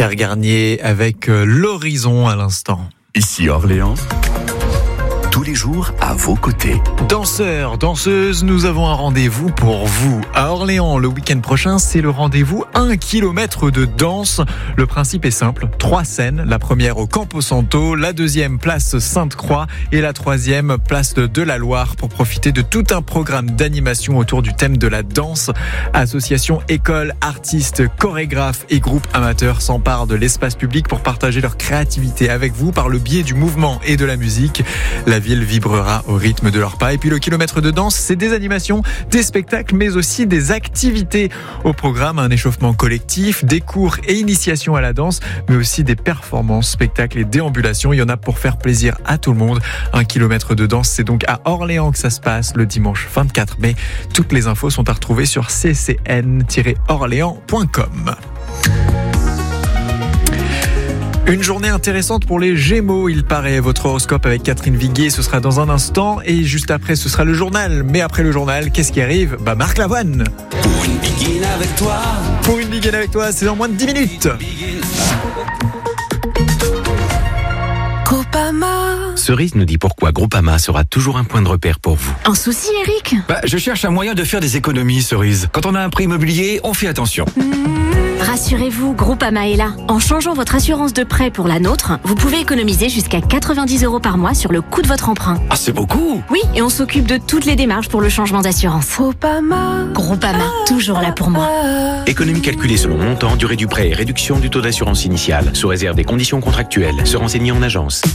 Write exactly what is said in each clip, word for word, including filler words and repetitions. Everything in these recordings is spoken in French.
Pierre Garnier avec l'horizon à l'instant. Ici Orléans, tous les jours à vos côtés. Danseurs, danseuses, nous avons un rendez-vous pour vous. À Orléans, le week-end prochain, c'est le rendez-vous un kilomètre de danse. Le principe est simple, trois scènes. La première au Campo Santo, la deuxième place Sainte-Croix et la troisième place de la Loire pour profiter de tout un programme d'animation autour du thème de la danse. Associations, écoles, artistes, chorégraphes et groupes amateurs s'emparent de l'espace public pour partager leur créativité avec vous par le biais du mouvement et de la musique. La ville vibrera au rythme de leurs pas. Et puis le kilomètre de danse, c'est des animations, des spectacles, mais aussi des activités. Au programme, un échauffement collectif, des cours et initiations à la danse, mais aussi des performances, spectacles et déambulations. Il y en a pour faire plaisir à tout le monde. Un kilomètre de danse, c'est donc à Orléans que ça se passe le dimanche vingt-quatre mai. Toutes les infos sont à retrouver sur c c n tiret orléans point com. Une journée intéressante pour les Gémeaux, il paraît. Votre horoscope avec Catherine Viguier, ce sera dans un instant. Et juste après, ce sera le journal. Mais après le journal, qu'est-ce qui arrive ? Bah, Marc Lavoine. Pour une begin avec toi. Pour une begin avec toi, c'est dans moins de dix minutes. Groupama. Cerise nous dit pourquoi Groupama sera toujours un point de repère pour vous. Un souci, Eric ? Bah, je cherche un moyen de faire des économies, Cerise. Quand on a un prêt immobilier, on fait attention. Mmh. Rassurez-vous, Groupama est là. En changeant votre assurance de prêt pour la nôtre, vous pouvez économiser jusqu'à quatre-vingt-dix euros par mois sur le coût de votre emprunt. Ah, c'est beaucoup! Oui, et on s'occupe de toutes les démarches pour le changement d'assurance. Groupama. Groupama, toujours là pour moi. Économie calculée selon montant, durée du prêt et réduction du taux d'assurance initiale, sous réserve des conditions contractuelles. Se renseigner en agence.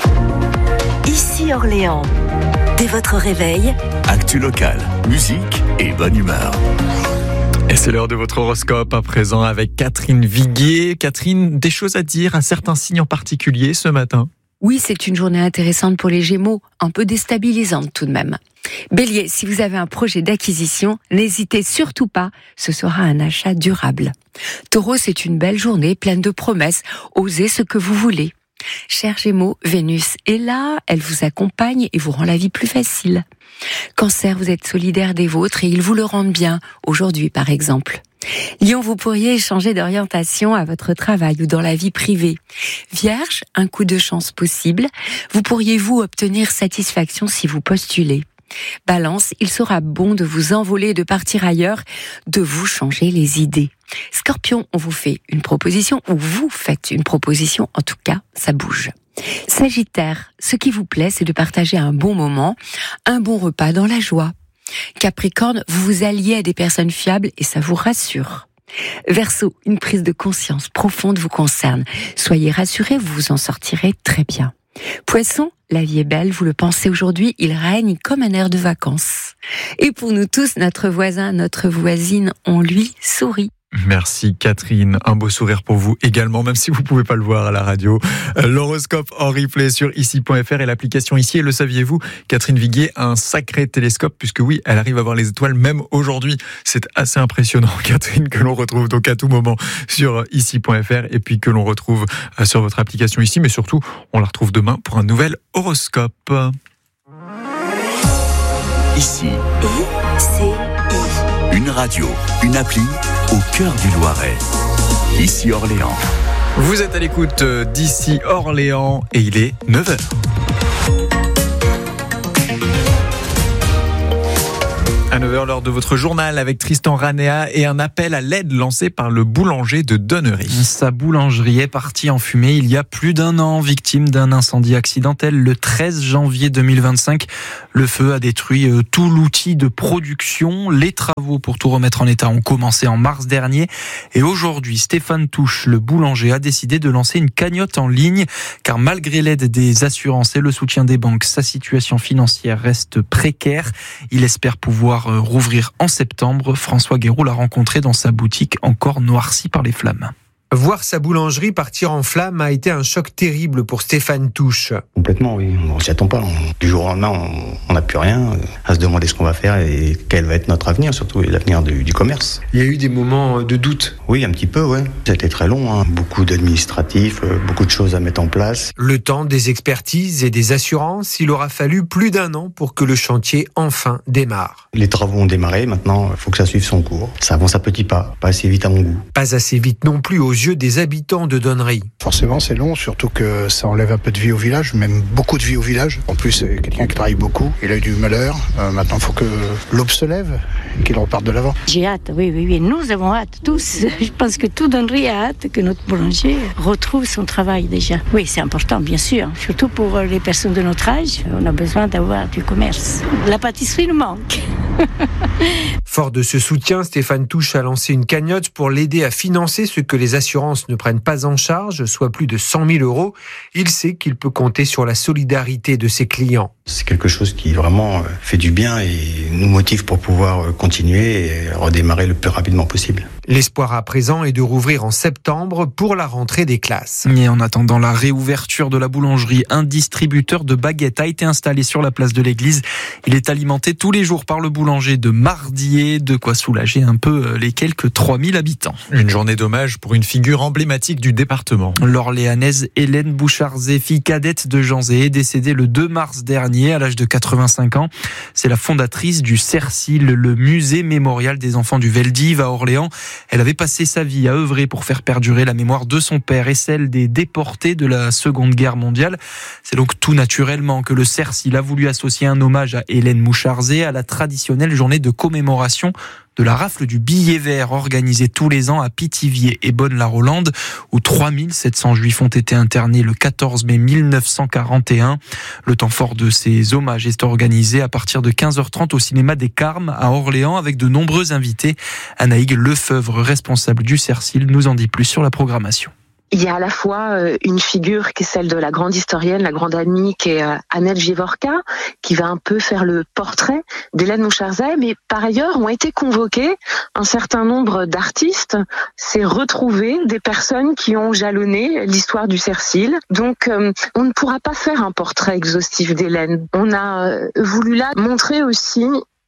Ici Orléans. Dès votre réveil, Actu locale, musique et bonne humeur. Et c'est l'heure de votre horoscope à présent avec Catherine Viguier. Catherine, des choses à dire à certains signes en particulier ce matin ? Oui, c'est une journée intéressante pour les Gémeaux, un peu déstabilisante tout de même. Bélier, si vous avez un projet d'acquisition, n'hésitez surtout pas, ce sera un achat durable. Taureau, c'est une belle journée pleine de promesses, osez ce que vous voulez. Chers Gémeaux, Vénus est là, elle vous accompagne et vous rend la vie plus facile. Cancer, vous êtes solidaire des vôtres et ils vous le rendent bien, aujourd'hui par exemple. Lion, vous pourriez changer d'orientation à votre travail ou dans la vie privée. Vierge, un coup de chance possible, vous pourriez vous obtenir satisfaction si vous postulez. Balance, il sera bon de vous envoler, de partir ailleurs, de vous changer les idées. Scorpion, on vous fait une proposition ou vous faites une proposition, en tout cas, ça bouge. Sagittaire, ce qui vous plaît, c'est de partager un bon moment, un bon repas dans la joie. Capricorne, vous vous alliez à des personnes fiables et ça vous rassure. Verseau, une prise de conscience profonde vous concerne. Soyez rassurés, vous vous en sortirez très bien. Poisson, la vie est belle, vous le pensez aujourd'hui, il règne comme un air de vacances. Et pour nous tous, notre voisin, notre voisine, on lui sourit. Merci Catherine, un beau sourire pour vous également, même si vous ne pouvez pas le voir à la radio. L'horoscope en replay sur ici point f r et l'application ici. Et le saviez-vous, Catherine Viguier a un sacré télescope, puisque oui, elle arrive à voir les étoiles même aujourd'hui. C'est assez impressionnant, Catherine, que l'on retrouve donc à tout moment sur ici point f r et puis que l'on retrouve sur votre application ici. Mais surtout, on la retrouve demain pour un nouvel horoscope. Ici, I C I. Une radio, une appli au cœur du Loiret. Ici Orléans. Vous êtes à l'écoute d'ici Orléans et il est neuf heures. À neuf heures, l'heure de votre journal avec Tristan Ranéa et un appel à l'aide lancé par le boulanger de Donnery. Sa boulangerie est partie en fumée il y a plus d'un an, victime d'un incendie accidentel le treize janvier deux mille vingt-cinq. Le feu a détruit tout l'outil de production. Les travaux pour tout remettre en état ont commencé en mars dernier. Et aujourd'hui, Stéphane Touche, le boulanger, a décidé de lancer une cagnotte en ligne. Car malgré l'aide des assurances et le soutien des banques, sa situation financière reste précaire. Il espère pouvoir rouvrir en septembre. François Guéroult l'a rencontré dans sa boutique encore noircie par les flammes. Voir sa boulangerie partir en flammes a été un choc terrible pour Stéphane Touche. Complètement, oui. On s'y attend pas. Du jour au lendemain, on n'a plus rien. À se demander ce qu'on va faire et quel va être notre avenir, surtout l'avenir du, du commerce. Il y a eu des moments de doute. Oui, un petit peu, ouais. C'était très long, hein. Beaucoup d'administratifs, beaucoup de choses à mettre en place. Le temps des expertises et des assurances, il aura fallu plus d'un an pour que le chantier enfin démarre. Les travaux ont démarré, maintenant, il faut que ça suive son cours. Ça avance à petits pas, pas assez vite à mon goût. Pas assez vite non plus aux yeux des habitants de Donnery. Forcément, c'est long, surtout que ça enlève un peu de vie au village, même beaucoup de vie au village. En plus, c'est quelqu'un qui travaille beaucoup. Il a eu du malheur. Euh, maintenant, il faut que l'aube se lève et qu'il reparte de l'avant. J'ai hâte, oui, oui, oui. Nous avons hâte, tous. Je pense que tout Donnery a hâte que notre boulanger retrouve son travail déjà. Oui, c'est important, bien sûr. Surtout pour les personnes de notre âge, on a besoin d'avoir du commerce. La pâtisserie nous manque. Fort de ce soutien, Stéphane Touche a lancé une cagnotte pour l'aider à financer ce que les assurances ne prennent pas en charge, soit plus de cent mille euros. Il sait qu'il peut compter sur la solidarité de ses clients. C'est quelque chose qui vraiment fait du bien et nous motive pour pouvoir continuer et redémarrer le plus rapidement possible. L'espoir à présent est de rouvrir en septembre pour la rentrée des classes. Et en attendant la réouverture de la boulangerie, un distributeur de baguettes a été installé sur la place de l'église. Il est alimenté tous les jours par le boulanger de Mardier, de quoi soulager un peu les quelques trois mille habitants. Une journée d'hommage pour une figure emblématique du département. L'Orléanaise Hélène Boucharzé, fille cadette de Jean Zé, est décédée le deux mars dernier à l'âge de quatre-vingt-cinq ans. C'est la fondatrice du CERCIL, le musée mémorial des enfants du Veldiv à Orléans. Elle avait passé sa vie à œuvrer pour faire perdurer la mémoire de son père et celle des déportés de la Seconde Guerre mondiale. C'est donc tout naturellement que le CERCIL a voulu associer un hommage à Hélène Boucharzé à la traditionnelle journée de commémoration de la rafle du billet vert organisée tous les ans à Pithiviers et Bonne-la-Rolande, où trois mille sept cents juifs ont été internés le quatorze mai mille neuf cent quarante et un. Le temps fort de ces hommages est organisé à partir de quinze heures trente au cinéma des Carmes à Orléans avec de nombreux invités. Anaïg Lefeuvre, responsable du CERCIL, nous en dit plus sur la programmation. Il y a à la fois une figure qui est celle de la grande historienne, la grande amie, qui est Annette Givorka, qui va un peu faire le portrait d'Hélène Boucharzé, mais par ailleurs ont été convoqués un certain nombre d'artistes. C'est retrouver des personnes qui ont jalonné l'histoire du CERCIL. Donc on ne pourra pas faire un portrait exhaustif d'Hélène. On a voulu là montrer aussi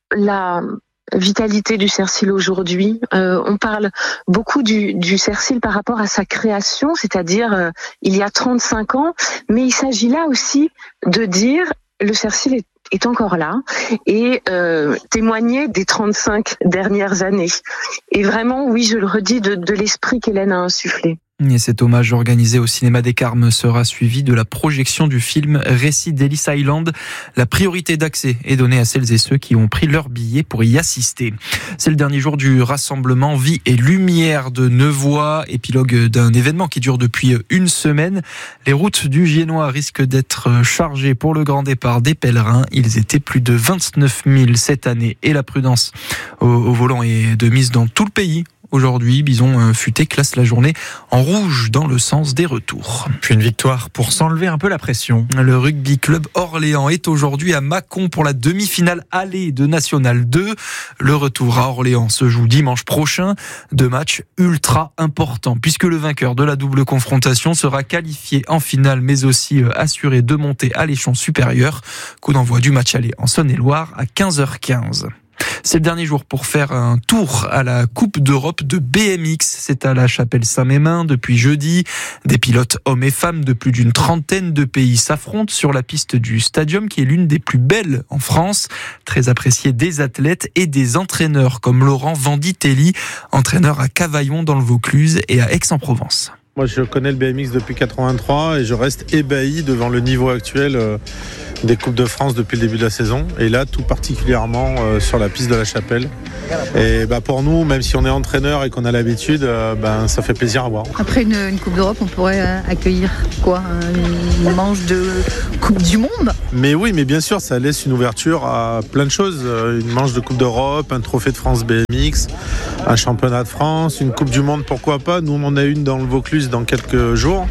la vitalité du CERCIL aujourd'hui. Euh, on parle beaucoup du, du CERCIL par rapport à sa création, c'est-à-dire euh, il y a trente-cinq ans, mais il s'agit là aussi de dire le CERCIL est, est encore là et euh, témoigner des trente-cinq dernières années. Et vraiment, oui, je le redis, de, de l'esprit qu'Hélène a insufflé. Et cet hommage organisé au cinéma des Carmes sera suivi de la projection du film Récit d'Ellis Island. La priorité d'accès est donnée à celles et ceux qui ont pris leur billet pour y assister. C'est le dernier jour du rassemblement Vie et Lumière de Nevoy, épilogue d'un événement qui dure depuis une semaine. Les routes du Giennois risquent d'être chargées pour le grand départ des pèlerins. Ils étaient plus de vingt-neuf mille cette année et la prudence au, au volant est de mise dans tout le pays. Aujourd'hui, Bison Futé classe la journée en rouge dans le sens des retours. Puis une victoire pour s'enlever un peu la pression. Le rugby club Orléans est aujourd'hui à Mâcon pour la demi-finale allée de National deux. Le retour à Orléans se joue dimanche prochain. Deux matchs ultra importants puisque le vainqueur de la double confrontation sera qualifié en finale mais aussi assuré de monter à l'échelon supérieur. Coup d'envoi du match aller en Saône-et-Loire à quinze heures quinze. C'est le dernier jour pour faire un tour à la Coupe d'Europe de B M X. C'est à la Chapelle-Saint-Mémin depuis jeudi. Des pilotes hommes et femmes de plus d'une trentaine de pays s'affrontent sur la piste du Stadium qui est l'une des plus belles en France. Très appréciée des athlètes et des entraîneurs comme Laurent Vanditelli, entraîneur à Cavaillon dans le Vaucluse et à Aix-en-Provence. Moi, je connais le B M X depuis quatre-vingt-trois et je reste ébahi devant le niveau actuel des Coupes de France depuis le début de la saison. Et là, tout particulièrement sur la piste de la Chapelle. Et bah, pour nous, même si on est entraîneur et qu'on a l'habitude, bah, ça fait plaisir à voir. Après une, une Coupe d'Europe, on pourrait accueillir quoi ? Une manche de Coupe du Monde ? Mais oui, mais bien sûr, ça laisse une ouverture à plein de choses. Une manche de Coupe d'Europe, un trophée de France B M X, un championnat de France, une Coupe du Monde, pourquoi pas. Nous, on en a une dans le Vaucluse dans quelques jours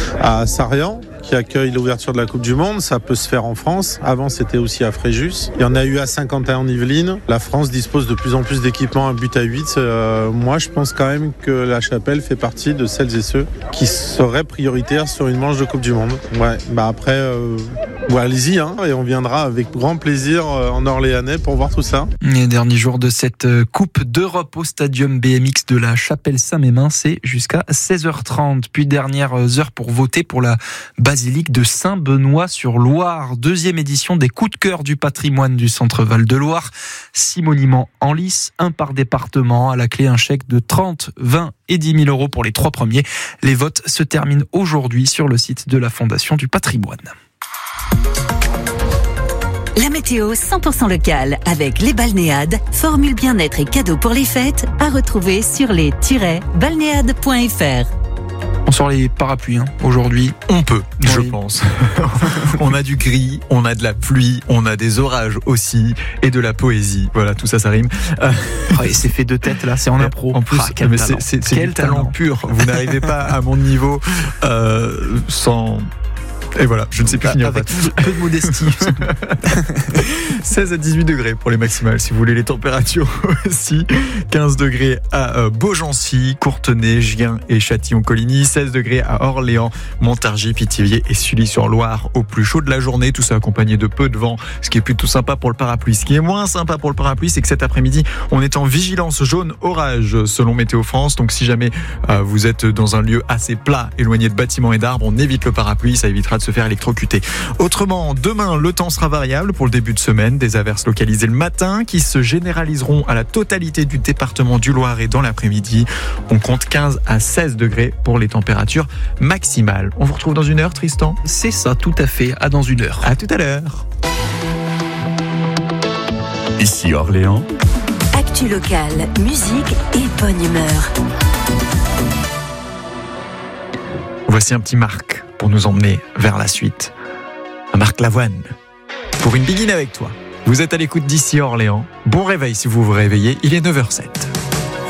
à Sarian qui accueille l'ouverture de la Coupe du Monde. Ça peut se faire en France. Avant, c'était aussi à Fréjus. Il y en a eu à Saint-Quentin en Yvelines. La France dispose de plus en plus d'équipements à but à huit. Euh, moi, je pense quand même que la Chapelle fait partie de celles et ceux qui seraient prioritaires sur une manche de Coupe du Monde. Ouais. Bah après, euh, Ouais, allez-y, hein, et on viendra avec grand plaisir en Orléanais pour voir tout ça. Les derniers jours de cette Coupe d'Europe au Stadium B M X de la Chapelle-Saint-Mémin, c'est jusqu'à seize heures trente. Puis dernière heure pour voter pour la basilique de Saint-Benoît-sur-Loire. Deuxième édition des coups de cœur du patrimoine du Centre Val-de-Loire. Six monuments en lice, un par département. À la clé, un chèque de trente, vingt et dix mille euros pour les trois premiers. Les votes se terminent aujourd'hui sur le site de la Fondation du patrimoine. La météo cent pour cent locale avec les balnéades, formule bien-être et cadeaux pour les fêtes à retrouver sur les tiret balnéades point f r. On sort les parapluies hein. Aujourd'hui. On peut, oui. je pense. On a du gris, on a de la pluie, on a des orages aussi et de la poésie. Voilà, tout ça, ça rime. Euh... Oh, et c'est fait de tête là, c'est en impro. En plus, ah, quel mais talent. c'est, c'est, c'est quel du talent, talent pur. Vous n'arrivez pas à mon niveau euh, sans... Et voilà, je ne sais plus finir. Avec peu de modestie. seize à dix-huit degrés pour les maximales, si vous voulez les températures aussi. quinze degrés à Beaugency, Courtenay, Gien et Châtillon-Coligny. seize degrés à Orléans, Montargis, Pithiviers et Sully-sur-Loire au plus chaud de la journée. Tout ça accompagné de peu de vent, ce qui est plutôt sympa pour le parapluie. Ce qui est moins sympa pour le parapluie, c'est que cet après-midi, on est en vigilance jaune orage selon Météo France. Donc si jamais euh, vous êtes dans un lieu assez plat, éloigné de bâtiments et d'arbres, on évite le parapluie, ça évitera de se faire électrocuter. Autrement, demain, le temps sera variable pour le début de semaine. Des averses localisées le matin qui se généraliseront à la totalité du département du Loiret dans l'après-midi. On compte quinze à seize degrés pour les températures maximales. On vous retrouve dans une heure, Tristan ? C'est ça, tout à fait. À dans une heure. À tout à l'heure. Ici Orléans. Actu locale, musique et bonne humeur. Voici un petit Marc pour nous emmener vers la suite. Un Marc Lavoine. Pour une biguine avec toi. Vous êtes à l'écoute d'ici Orléans. Bon réveil si vous vous réveillez. Il est neuf heures zéro sept.